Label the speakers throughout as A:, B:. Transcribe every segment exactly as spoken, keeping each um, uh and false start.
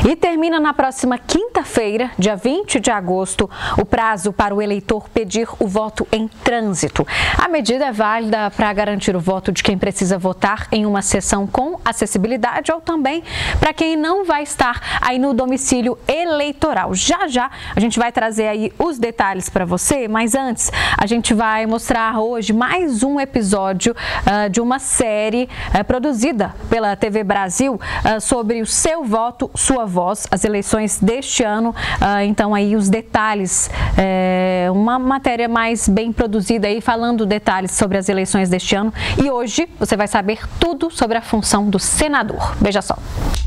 A: E termina na próxima quinta-feira, dia vinte de agosto, o prazo para o eleitor pedir o voto em trânsito. A medida é válida para garantir o voto de quem precisa votar em uma sessão com acessibilidade ou também para quem não vai estar aí no domicílio eleitoral. Já já a gente vai trazer aí os detalhes para você, mas antes a gente vai mostrar hoje mais um episódio uh, de uma série uh, produzida pela T V Brasil uh, sobre o seu voto, sua voz, as eleições deste ano. Uh, então aí os detalhes, é, uma matéria mais bem produzida aí falando detalhes sobre as eleições deste ano. E hoje você vai saber tudo sobre a função do senador. Veja só.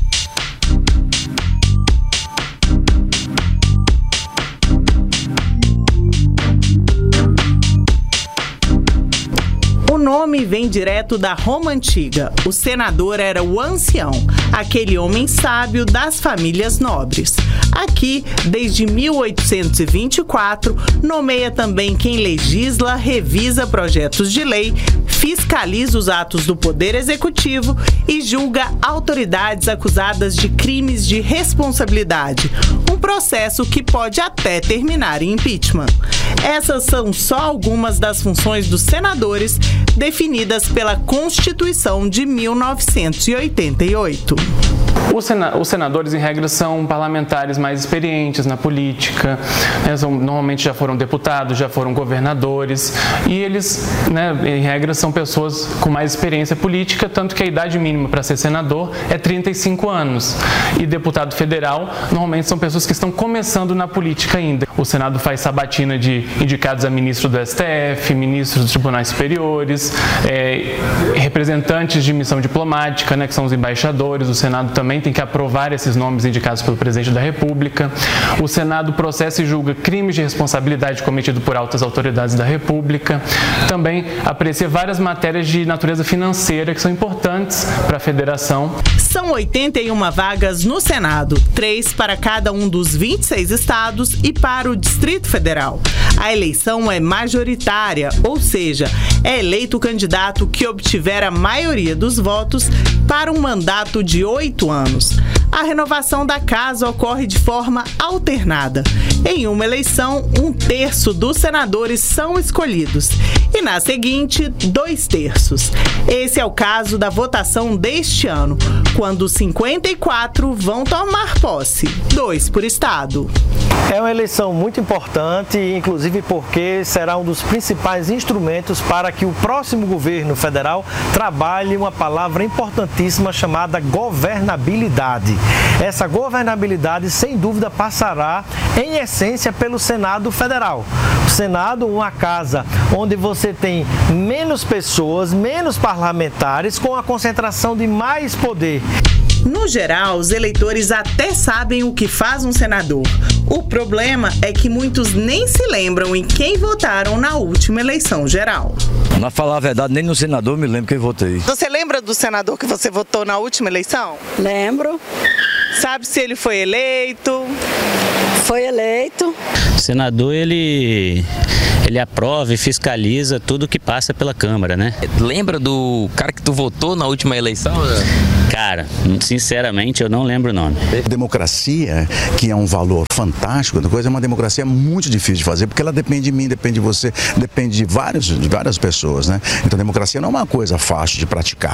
B: O nome vem direto da Roma Antiga. O senador era o ancião, aquele homem sábio das famílias nobres. Aqui, desde mil oitocentos e vinte e quatro, nomeia também quem legisla, revisa projetos de lei, fiscaliza os atos do Poder Executivo e julga autoridades acusadas de crimes de responsabilidade. Um processo que pode até terminar em impeachment. Essas são só algumas das funções dos senadores definidas pela Constituição de mil novecentos e oitenta e oito.
C: Os, sena- os senadores, em regra, são parlamentares mais experientes na política, né, são, normalmente já foram deputados, já foram governadores, e eles, né, em regra, são pessoas com mais experiência política, tanto que a idade mínima para ser senador é trinta e cinco anos. E deputado federal, normalmente, são pessoas que estão começando na política ainda. O Senado faz sabatina de indicados a ministro do S T F, ministros dos tribunais superiores, é, representantes de missão diplomática, né, que são os embaixadores. O Senado também tem que aprovar esses nomes indicados pelo presidente da República. O Senado processa e julga crimes de responsabilidade cometidos por altas autoridades da República. Também aprecia várias matérias de natureza financeira que são importantes para a federação.
B: São oitenta e uma vagas no Senado, três para cada um dos vinte e seis estados e para o Distrito Federal. A eleição é majoritária, ou seja, é eleito o candidato que obtiver a maioria dos votos para um mandato de oito anos. A renovação da casa ocorre de forma alternada. Em uma eleição, um terço dos senadores são escolhidos e, na seguinte, dois terços. Esse é o caso da votação deste ano, quando cinquenta e quatro vão tomar posse, dois por estado.
D: É uma eleição muito importante, inclusive porque será um dos principais instrumentos para que o próximo governo federal trabalhe uma palavra importantíssima chamada governabilidade. Essa governabilidade, sem dúvida, passará, em essência, pelo Senado Federal. O Senado, uma casa onde você tem menos pessoas, menos parlamentares, com a concentração de mais poder.
B: No geral, os eleitores até sabem o que faz um senador. O problema é que muitos nem se lembram em quem votaram na última eleição geral.
E: Na falar a verdade, nem no senador me lembro quem votei.
B: Você lembra do senador que você votou na última eleição?
F: Lembro.
B: Sabe se ele foi eleito?
F: Foi eleito.
G: O senador, ele... ele aprova e fiscaliza tudo que passa pela Câmara, né?
H: Lembra do cara que tu votou na última eleição?
G: Cara, sinceramente, eu não lembro o nome.
I: Democracia, que é um valor fantástico, coisa, é uma democracia muito difícil de fazer, porque ela depende de mim, depende de você, depende de, vários, de várias pessoas, né? Então, democracia não é uma coisa fácil de praticar.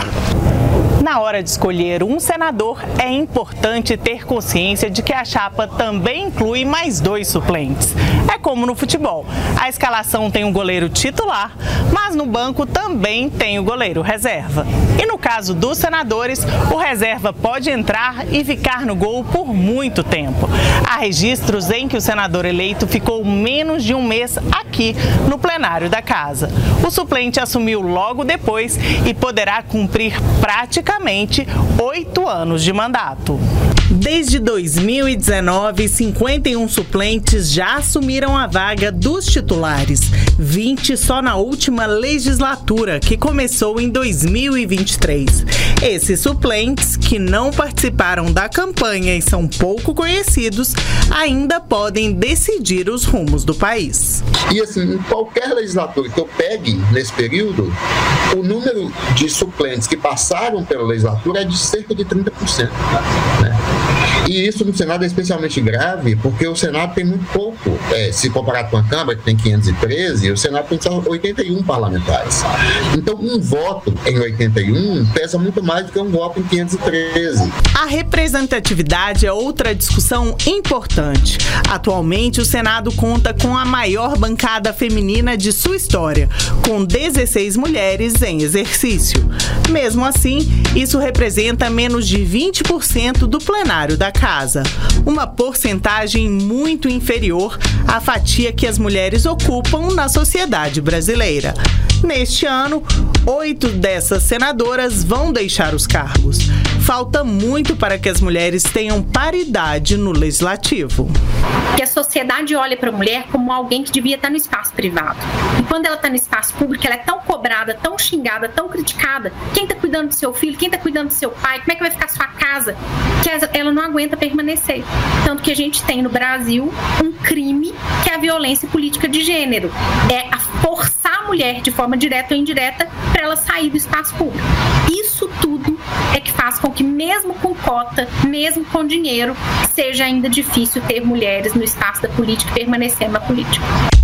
B: Na hora de escolher um senador, é importante ter consciência de que a chapa também inclui mais dois suplentes. É como no futebol. A escalação tem um goleiro titular, mas no banco também tem o goleiro reserva. E no caso dos senadores, o reserva pode entrar e ficar no gol por muito tempo. Há registros em que o senador eleito ficou menos de um mês aqui no plenário da casa. O suplente assumiu logo depois e poderá cumprir praticamente oito anos de mandato. Desde dois mil e dezenove, cinquenta e um suplentes já assumiram a vaga dos titulares, vinte só na última legislatura, que começou em dois mil e vinte e três. Esses suplentes, que não participaram da campanha e são pouco conhecidos, ainda podem decidir os rumos do país.
J: E assim, em qualquer legislatura que eu pegue nesse período, o número de suplentes que passaram pela legislatura é de cerca de trinta por cento, né? E isso no Senado é especialmente grave porque o Senado tem muito pouco. É, se comparado com a Câmara, que tem quinhentos e treze, o Senado tem só oitenta e um parlamentares. Então, um voto em oitenta e um pesa muito mais do que um voto em quinhentos e treze.
B: A representatividade é outra discussão importante. Atualmente, o Senado conta com a maior bancada feminina de sua história, com dezesseis mulheres em exercício. Mesmo assim, isso representa menos de vinte por cento do plenário da Casa, uma porcentagem muito inferior à fatia que as mulheres ocupam na sociedade brasileira. Neste ano, oito dessas senadoras vão deixar os cargos. Falta muito para que as mulheres tenham paridade no legislativo.
K: Que a sociedade olha para a mulher como alguém que devia estar no espaço privado. E quando ela está no espaço público, ela é tão cobrada, tão xingada, tão criticada. Quem está cuidando do seu filho? Quem está cuidando do seu pai? Como é que vai ficar a sua casa? Que ela não aguenta permanecer. Tanto que a gente tem no Brasil um crime que é a violência política de gênero. É a forçar a mulher de forma direta ou indireta para ela sair do espaço público. Isso tudo é que faz com que, mesmo com cota, mesmo com dinheiro, seja ainda difícil ter mulheres no espaço da política e permanecer na política.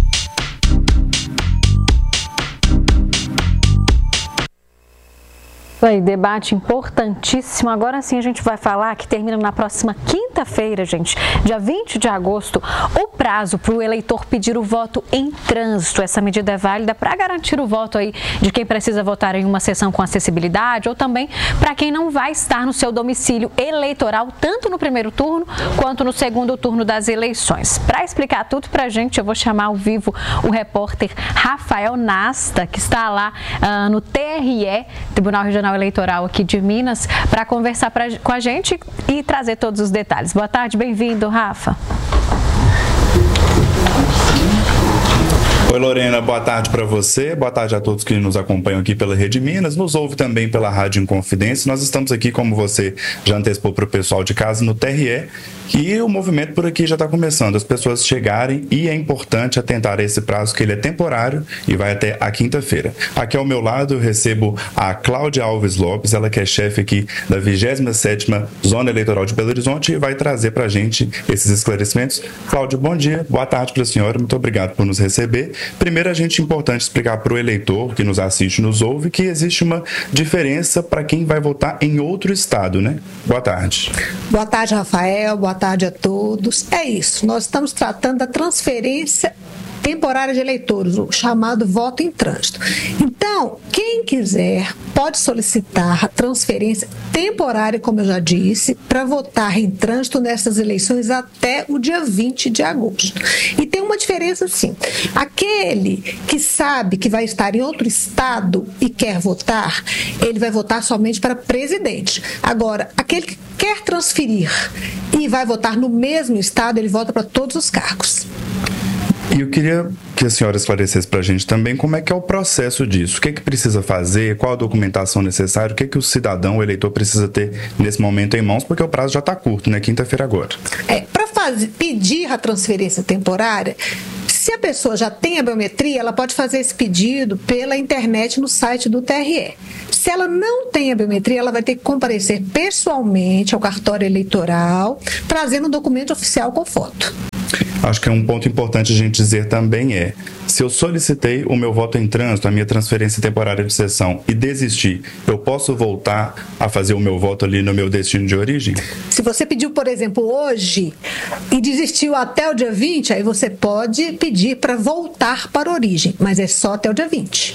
A: Aí, debate importantíssimo. Agora sim a gente vai falar que termina na próxima quinta-feira, gente, dia vinte de agosto, o prazo para o eleitor pedir o voto em trânsito. Essa medida é válida para garantir o voto aí de quem precisa votar em uma sessão com acessibilidade ou também para quem não vai estar no seu domicílio eleitoral, tanto no primeiro turno quanto no segundo turno das eleições. Para explicar tudo para a gente, eu vou chamar ao vivo o repórter Rafael Nasta, que está lá uh, no T R E, Tribunal Regional Eleitoral aqui de Minas, para conversar pra, com a gente e trazer todos os detalhes. Boa tarde, bem-vindo, Rafa.
L: Oi, Lorena, boa tarde para você, boa tarde a todos que nos acompanham aqui pela Rede Minas, nos ouve também pela Rádio Inconfidência. Nós estamos aqui, como você já antecipou para o pessoal de casa, no T R E, e o movimento por aqui já está começando, as pessoas chegarem, e é importante atentar a esse prazo, que ele é temporário e vai até a quinta-feira. Aqui ao meu lado eu recebo a Cláudia Alves Lopes, ela que é chefe aqui da vigésima sétima Zona Eleitoral de Belo Horizonte e vai trazer para a gente esses esclarecimentos. Cláudia, bom dia, boa tarde para a senhora, muito obrigado por nos receber. Primeiro, a gente é importante explicar para o eleitor que nos assiste e nos ouve que existe uma diferença para quem vai votar em outro estado, né? Boa tarde.
M: Boa tarde, Rafael. Boa tarde a todos. É isso, nós estamos tratando da transferência temporária de eleitores, o chamado voto em trânsito. Então, quem quiser pode solicitar a transferência temporária, como eu já disse, para votar em trânsito nessas eleições até o dia vinte de agosto. E tem uma diferença, sim. Aquele que sabe que vai estar em outro estado e quer votar, ele vai votar somente para presidente. Agora, aquele que quer transferir e vai votar no mesmo estado, ele vota para todos os cargos.
L: E eu queria que a senhora esclarecesse para a gente também como é que é o processo disso. O que é que precisa fazer, qual a documentação necessária, o que é que o cidadão, o eleitor, precisa ter nesse momento em mãos, porque o prazo já está curto, né? Quinta-feira agora.
M: É, para pedir a transferência temporária, se a pessoa já tem a biometria, ela pode fazer esse pedido pela internet no site do T R E. Se ela não tem a biometria, ela vai ter que comparecer pessoalmente ao cartório eleitoral, trazendo um documento oficial com foto.
L: Acho que é um ponto importante a gente dizer também é, se eu solicitei o meu voto em trânsito, a minha transferência temporária de sessão e desistir, eu posso voltar a fazer o meu voto ali no meu destino de origem?
M: Se você pediu, por exemplo, hoje e desistiu até o dia vinte, aí você pode pedir para voltar para a origem, mas é só até o dia vinte.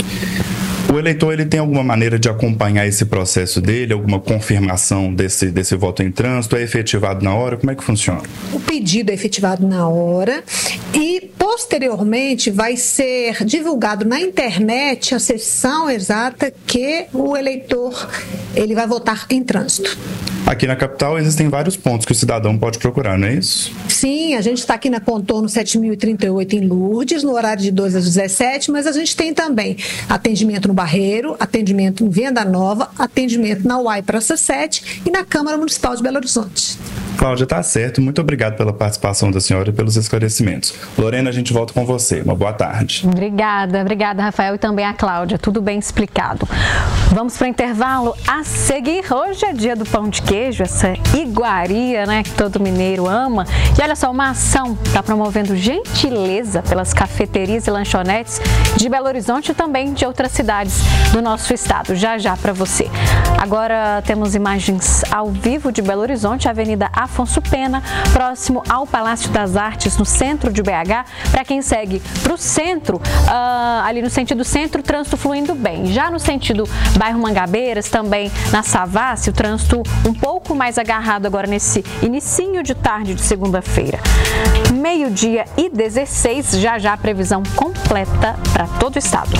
L: O eleitor, ele tem alguma maneira de acompanhar esse processo dele, alguma confirmação desse, desse voto em trânsito? É efetivado na hora? Como é que funciona?
M: O pedido é efetivado na hora e, posteriormente, vai ser divulgado na internet a sessão exata que o eleitor ele vai votar em trânsito.
L: Aqui na capital existem vários pontos que o cidadão pode procurar, não é isso?
M: Sim, a gente está aqui na Contorno sete mil e trinta e oito em Lourdes, no horário de dois às dezessete, mas a gente tem também atendimento no Barreiro, atendimento em Venda Nova, atendimento na U A I Praça sete e na Câmara Municipal de Belo Horizonte.
L: Cláudia, tá certo. Muito obrigado pela participação da senhora e pelos esclarecimentos. Lorena, a gente volta com você. Uma boa tarde.
A: Obrigada, obrigada, Rafael, e também a Cláudia. Tudo bem explicado. Vamos para o intervalo a seguir. Hoje é dia do pão de queijo, essa iguaria, né, que todo mineiro ama. E olha só, uma ação está promovendo gentileza pelas cafeterias e lanchonetes de Belo Horizonte e também de outras cidades do nosso estado. Já já para você. Agora temos imagens ao vivo de Belo Horizonte, Avenida Afonso Pena, próximo ao Palácio das Artes, no centro de B H. Para quem segue para o centro, uh, ali no sentido centro, o trânsito fluindo bem. Já no sentido bairro Mangabeiras, também na Savassi, o trânsito um pouco mais agarrado agora nesse inicinho de tarde de segunda-feira. Meio-dia e dezesseis, já já a previsão completa para todo o estado.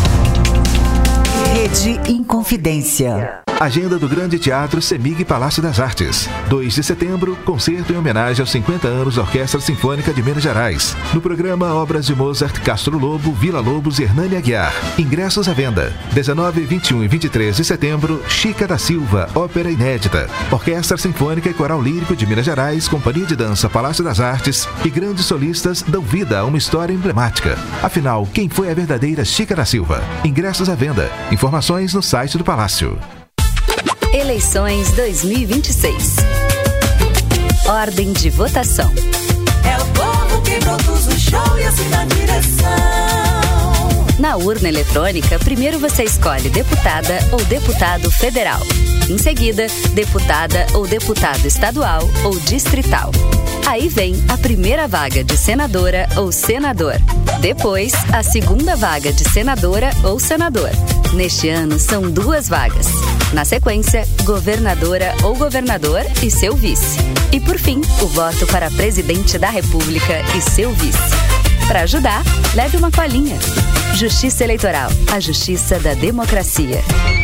N: Rede Inconfidência. Agenda do Grande Teatro Semig Palácio das Artes. dois de setembro, concerto em homenagem aos cinquenta anos da Orquestra Sinfônica de Minas Gerais. No programa, obras de Mozart, Castro Lobo, Vila Lobos e Hernani Aguiar. Ingressos à venda. dezenove, vinte e um e vinte e três de setembro, Chica da Silva, ópera inédita. Orquestra Sinfônica e Coral Lírico de Minas Gerais, Companhia de Dança Palácio das Artes e grandes solistas dão vida a uma história emblemática. Afinal, quem foi a verdadeira Chica da Silva? Ingressos à venda. Informações no site do Palácio.
O: Eleições dois mil e vinte e seis. Ordem de votação.
P: É o povo que produz o show e assina a direção.
O: Na urna eletrônica, primeiro você escolhe deputada ou deputado federal. Em seguida, deputada ou deputado estadual ou distrital. Aí vem a primeira vaga de senadora ou senador. Depois, a segunda vaga de senadora ou senador. Neste ano, são duas vagas. Na sequência, governadora ou governador e seu vice. E por fim, o voto para presidente da República e seu vice. Para ajudar, leve uma colinha. Justiça Eleitoral, a justiça da democracia.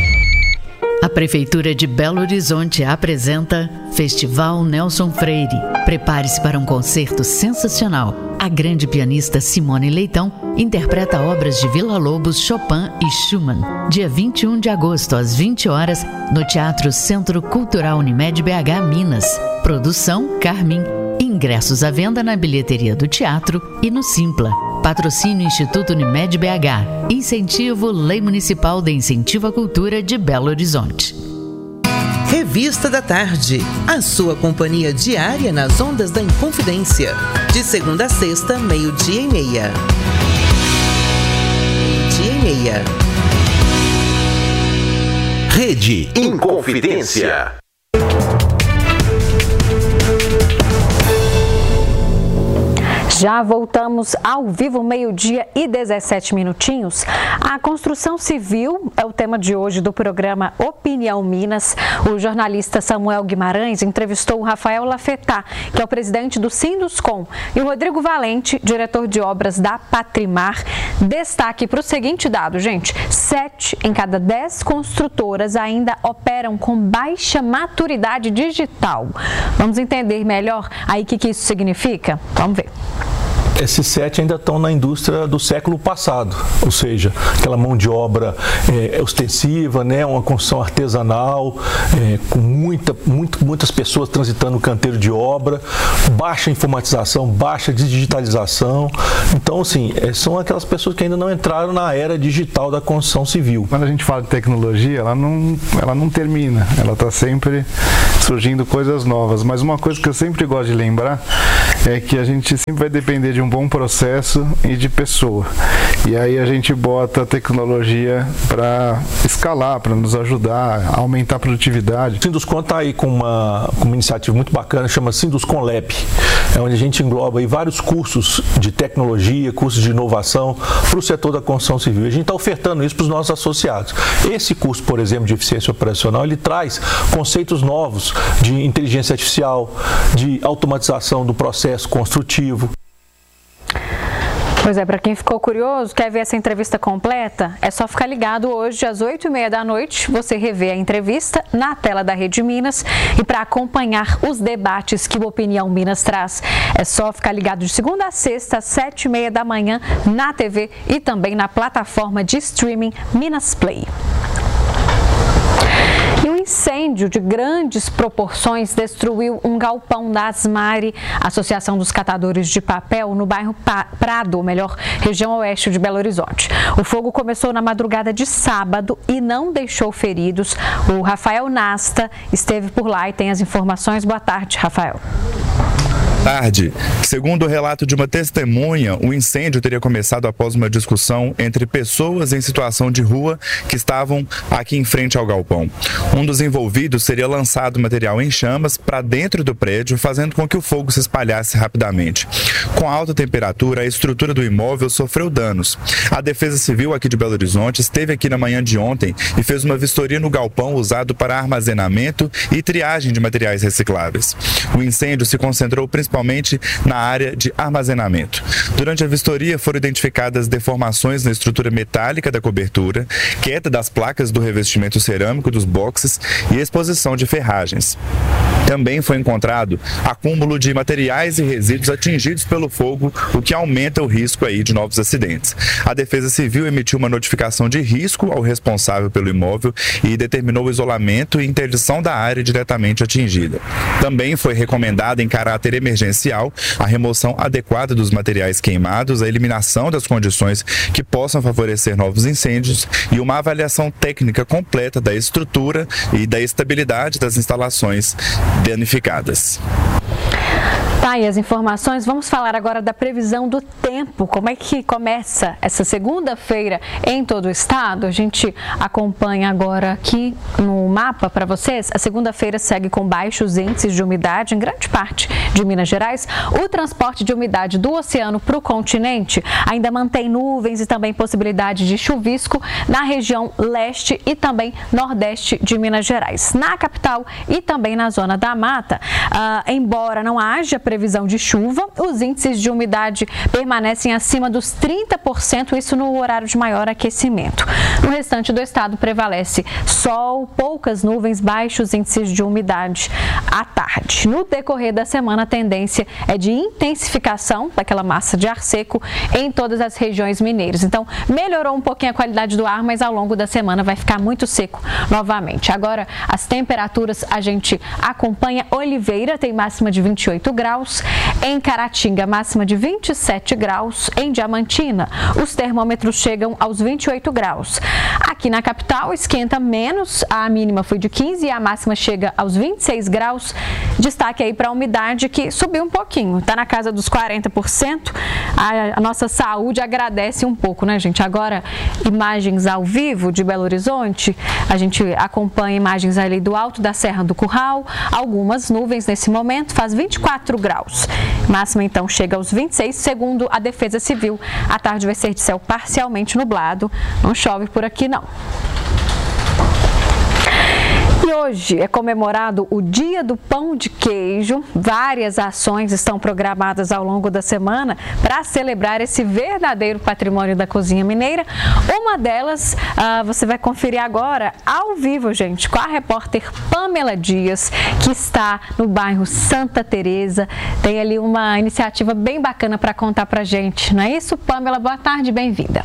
Q: A Prefeitura de Belo Horizonte apresenta Festival Nelson Freire. Prepare-se para um concerto sensacional. A grande pianista Simone Leitão interpreta obras de Vila Lobos, Chopin e Schumann. Dia vinte e um de agosto, às vinte horas, no Teatro Centro Cultural Unimed B H, Minas. Produção Carmin. Ingressos à venda na bilheteria do teatro e no Simpla. Patrocínio Instituto Unimed B H. Incentivo Lei Municipal de Incentivo à Cultura de Belo Horizonte.
R: Revista da Tarde. A sua companhia diária nas ondas da Inconfidência. De segunda a sexta, meio-dia e meia. Meio-dia e meia.
N: Rede Inconfidência.
A: Já voltamos ao vivo, meio-dia e dezessete minutinhos. A construção civil é o tema de hoje do programa Opinião Minas. O jornalista Samuel Guimarães entrevistou o Rafael Lafetá, que é o presidente do Sinduscom, e o Rodrigo Valente, diretor de obras da Patrimar. Destaque para o seguinte dado, gente: sete em cada dez construtoras ainda operam com baixa maturidade digital. Vamos entender melhor aí o que, que isso significa? Vamos ver.
S: Esses sete ainda estão na indústria do século passado, ou seja, aquela mão de obra é, ostensiva, né, uma construção artesanal, é, com muita, muito, muitas pessoas transitando no canteiro de obra, baixa informatização, baixa digitalização. Então, assim, é, são aquelas pessoas que ainda não entraram na era digital da construção civil.
T: Quando a gente fala de tecnologia, ela não, ela não termina, ela está sempre surgindo coisas novas. Mas uma coisa que eu sempre gosto de lembrar é que a gente sempre vai depender de um bom processo e de pessoa. E aí a gente bota a tecnologia para escalar, para nos ajudar a aumentar a produtividade.
S: O Sinduscom está aí com uma, com uma iniciativa muito bacana, chama Sinduscom Lab, é onde a gente engloba aí vários cursos de tecnologia, cursos de inovação para o setor da construção civil. A gente está ofertando isso para os nossos associados. Esse curso, por exemplo, de eficiência operacional, ele traz conceitos novos de inteligência artificial, de automatização do processo construtivo.
A: Pois é, para quem ficou curioso, quer ver essa entrevista completa, é só ficar ligado hoje às oito e meia da noite, você revê a entrevista na tela da Rede Minas. E para acompanhar os debates que o Opinião Minas traz, é só ficar ligado de segunda a sexta, às sete e meia da manhã, na T V e também na plataforma de streaming Minas Play. E um incêndio de grandes proporções destruiu um galpão da Asmari, Associação dos Catadores de Papel, no bairro Prado, ou melhor, região oeste de Belo Horizonte. O fogo começou na madrugada de sábado e não deixou feridos. O Rafael Nasta esteve por lá e tem as informações. Boa tarde, Rafael.
L: Tarde. Segundo o relato de uma testemunha, o incêndio teria começado após uma discussão entre pessoas em situação de rua que estavam aqui em frente ao galpão. Um dos envolvidos teria lançado material em chamas para dentro do prédio, fazendo com que o fogo se espalhasse rapidamente. Com alta temperatura, a estrutura do imóvel sofreu danos. A Defesa Civil aqui de Belo Horizonte esteve aqui na manhã de ontem e fez uma vistoria no galpão usado para armazenamento e triagem de materiais recicláveis. O incêndio se concentrou principalmente principalmente na área de armazenamento. Durante a vistoria foram identificadas deformações na estrutura metálica da cobertura, queda das placas do revestimento cerâmico dos boxes e exposição de ferragens. Também foi encontrado acúmulo de materiais e resíduos atingidos pelo fogo, o que aumenta o risco aí de novos acidentes. A Defesa Civil emitiu uma notificação de risco ao responsável pelo imóvel e determinou o isolamento e interdição da área diretamente atingida. Também foi recomendada em caráter emergencial a remoção adequada dos materiais queimados, a eliminação das condições que possam favorecer novos incêndios e uma avaliação técnica completa da estrutura e da estabilidade das instalações danificadas.
A: Tá, e as informações, vamos falar agora da previsão do tempo, como é que começa essa segunda-feira em todo o estado. A gente acompanha agora aqui no mapa para vocês. A segunda-feira segue com baixos índices de umidade em grande parte de Minas Gerais. O transporte de umidade do oceano para o continente ainda mantém nuvens e também possibilidade de chuvisco na região leste e também nordeste de Minas Gerais. Na capital e também na zona da mata, uh, embora não haja previsão de chuva, os índices de umidade permanecem acima dos trinta por cento, isso no horário de maior aquecimento. No restante do estado prevalece sol, poucas nuvens, baixos índices de umidade à tarde. No decorrer da semana, a tendência é de intensificação daquela massa de ar seco em todas as regiões mineiras. Então, melhorou um pouquinho a qualidade do ar, mas ao longo da semana vai ficar muito seco novamente. Agora, as temperaturas a gente acompanha. Oliveira tem máxima de vinte e oito graus. Em Caratinga, máxima de vinte e sete graus. Em Diamantina, os termômetros chegam aos vinte e oito graus. Aqui na capital, esquenta menos, a mínima foi de quinze e a máxima chega aos vinte e seis graus. Destaque aí para a umidade que subiu um pouquinho, está na casa dos quarenta por cento. A, a nossa saúde agradece um pouco, né, gente? Agora, imagens ao vivo de Belo Horizonte, a gente acompanha imagens ali do alto da Serra do Curral, algumas nuvens nesse momento, faz vinte e quatro graus. Máxima então chega aos vinte e seis, segundo a Defesa Civil. A tarde vai ser de céu parcialmente nublado, não chove por aqui não. E hoje é comemorado o Dia do Pão de Queijo. Várias ações estão programadas ao longo da semana para celebrar esse verdadeiro patrimônio da cozinha mineira. Uma delas uh, você vai conferir agora ao vivo, gente, com a repórter Pamela Dias, que está no bairro Santa Teresa. Tem ali uma iniciativa bem bacana para contar para a gente. Não é isso, Pamela? Boa tarde, bem-vinda.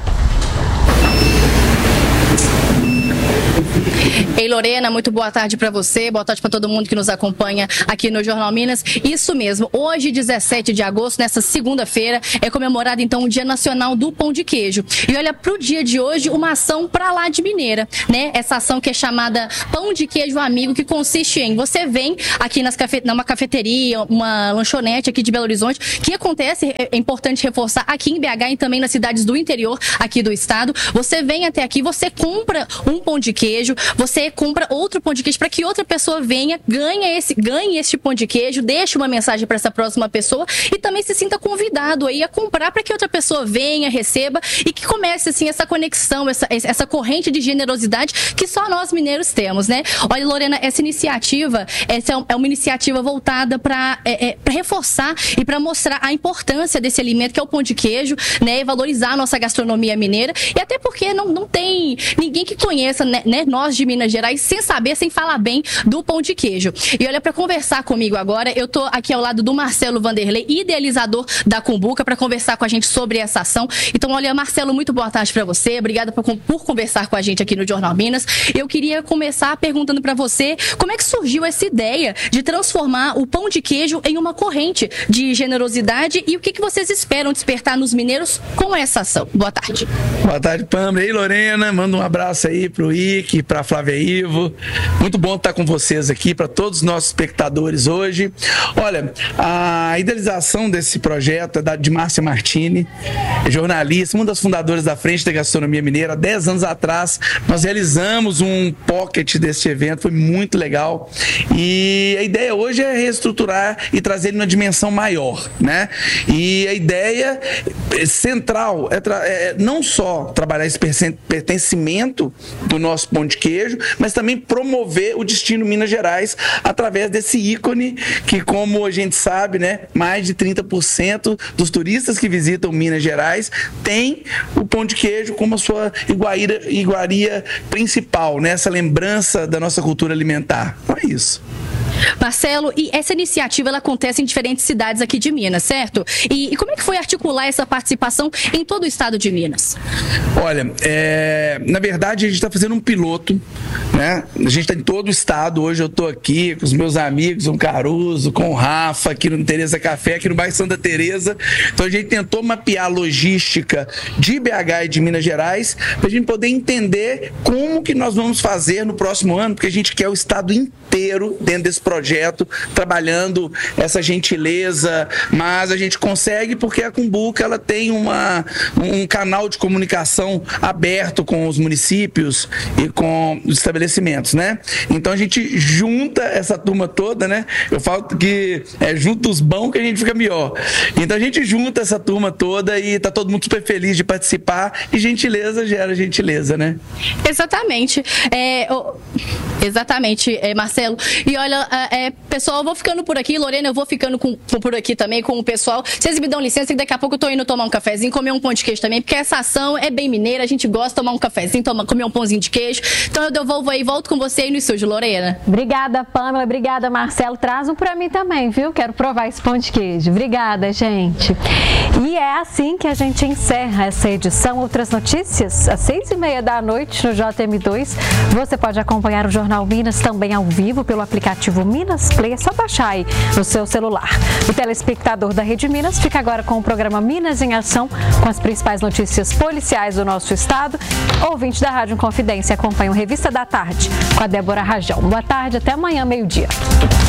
U: Ei, Lorena, muito boa tarde para você, boa tarde para todo mundo que nos acompanha aqui no Jornal Minas. Isso mesmo, hoje, dezessete de agosto, nessa segunda-feira, é comemorado então o Dia Nacional do Pão de Queijo. E olha, para o dia de hoje, uma ação para lá de Mineira, né? Essa ação que é chamada Pão de Queijo Amigo, que consiste em você vem aqui nas cafe... numa cafeteria, uma lanchonete aqui de Belo Horizonte, que acontece, é importante reforçar, aqui em B H e também nas cidades do interior aqui do estado. Você vem até aqui, você compra um pão de queijo, você compra outro pão de queijo para que outra pessoa venha, ganhe esse, ganhe este pão de queijo, deixe uma mensagem para essa próxima pessoa e também se sinta convidado aí a comprar para que outra pessoa venha, receba e que comece assim essa conexão, essa, essa corrente de generosidade que só nós mineiros temos, né? Olha, Lorena, essa iniciativa essa é uma iniciativa voltada para é, é, para reforçar e para mostrar a importância desse alimento que é o pão de queijo, né? E valorizar a nossa gastronomia mineira e até porque não, não tem ninguém que conheça, né? Nós de Minas Gerais sem saber, sem falar bem do pão de queijo. E olha, para conversar comigo agora, eu tô aqui ao lado do Marcelo Vanderlei, idealizador da Cumbuca, para conversar com a gente sobre essa ação. Então, olha, Marcelo, muito boa tarde para você. Obrigada por, por conversar com a gente aqui no Jornal Minas. Eu queria começar perguntando para você como é que surgiu essa ideia de transformar o pão de queijo em uma corrente de generosidade e o que, que vocês esperam despertar nos mineiros com essa ação. Boa tarde.
C: Boa tarde, Pâmela. E aí, Lorena, manda um abraço aí pro Ike, pra Flávia Ivo. Muito bom estar com vocês aqui, para todos os nossos espectadores hoje. Olha, a idealização desse projeto é da, de Márcia Martini, jornalista, uma das fundadoras da Frente da Gastronomia Mineira. Há dez anos atrás, nós realizamos um pocket deste evento, foi muito legal. E a ideia hoje é reestruturar e trazer ele numa dimensão maior, né? E a ideia central é, é não só trabalhar esse pertencimento do nosso pão de queijo, mas também promover o destino Minas Gerais através desse ícone que, como a gente sabe, né, mais de trinta por cento dos turistas que visitam Minas Gerais tem o pão de queijo como a sua iguaria, iguaria principal, né? Essa lembrança da nossa cultura alimentar. Então é isso.
U: Marcelo, e essa iniciativa ela acontece em diferentes cidades aqui de Minas, certo? E, e como é que foi articular essa participação em todo o estado de Minas?
C: Olha, é, na verdade a gente está fazendo um piloto, né? A gente está em todo o estado. Hoje eu estou aqui com os meus amigos, com o Caruso, com o Rafa, aqui no Tereza Café, aqui no bairro Santa Teresa. Então a gente tentou mapear a logística de B H e de Minas Gerais para a gente poder entender como que nós vamos fazer no próximo ano, porque a gente quer o estado inteiro dentro desse projeto, trabalhando essa gentileza, mas a gente consegue porque a Cumbuca ela tem uma, um canal de comunicação aberto com os municípios e com os estabelecimentos, né? Então a gente junta essa turma toda, né? Eu falo que é junto os bons que a gente fica melhor. Então a gente junta essa turma toda e tá todo mundo super feliz de participar e gentileza gera gentileza, né?
U: Exatamente. É, oh, exatamente, é, Marcelo. E olha, é, pessoal, eu vou ficando por aqui, Lorena, eu vou ficando com, com, por aqui também com o pessoal. Vocês me dão licença que daqui a pouco eu tô indo tomar um cafezinho, comer um pão de queijo também, porque essa ação é bem mineira, a gente gosta de tomar um cafezinho, tomar, comer um pãozinho de queijo. Então eu devolvo aí, volto com você aí no estúdio, Lorena.
A: Obrigada, Pâmela, obrigada, Marcelo. Traz um pra mim também, viu? Quero provar esse pão de queijo. Obrigada, gente. E é assim que a gente encerra essa edição. Outras notícias, às seis e meia da noite no J M dois. Você pode acompanhar o Jornal Minas também ao vivo pelo aplicativo Minas Play. É só baixar aí no seu celular. O telespectador da Rede Minas fica agora com o programa Minas em Ação, com as principais notícias policiais do nosso estado. Ouvinte da Rádio Confidência, acompanha o Revista da Tarde com a Débora Rajão. Boa tarde, até amanhã, meio-dia.